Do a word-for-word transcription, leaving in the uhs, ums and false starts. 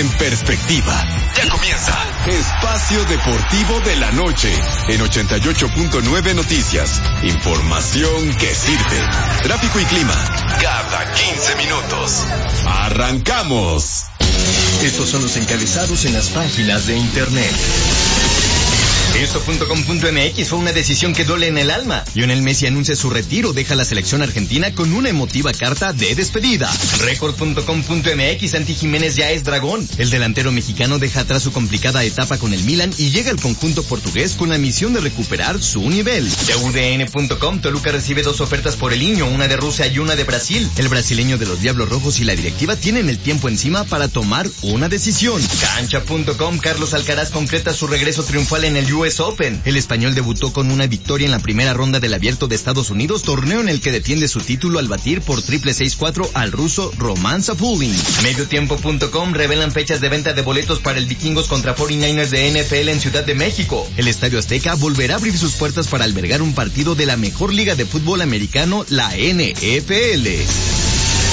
en perspectiva. Ya comienza Espacio Deportivo de la Noche en ochenta y ocho punto nueve Noticias. Información que sirve. Tráfico y clima cada quince minutos. ¡Arrancamos! Estos son los encabezados en las páginas de internet. Esto punto com punto m x fue una decisión que duele en el alma. Lionel Messi anuncia su retiro, deja la selección argentina con una emotiva carta de despedida. Record punto com punto m x, Santi Jiménez ya es dragón. El delantero mexicano deja atrás su complicada etapa con el Milan y llega al conjunto portugués con la misión de recuperar su nivel. De U D N punto com, Toluca recibe dos ofertas por el Niño, una de Rusia y una de Brasil. El brasileño de los Diablos Rojos y la directiva tienen el tiempo encima para tomar una decisión. Cancha punto com, Carlos Alcaraz concreta su regreso triunfal en el U S Open. El español debutó con una victoria en la primera ronda del Abierto de Estados Unidos, torneo en el que defiende su título al batir por triple seis cuatro al ruso Roman Safulin. Mediotiempo punto com, revelan fechas de venta de boletos para el Vikingos contra cuarenta y nueve ers de N F L en Ciudad de México. El Estadio Azteca volverá a abrir sus puertas para albergar un partido de la mejor liga de fútbol americano, la N F L.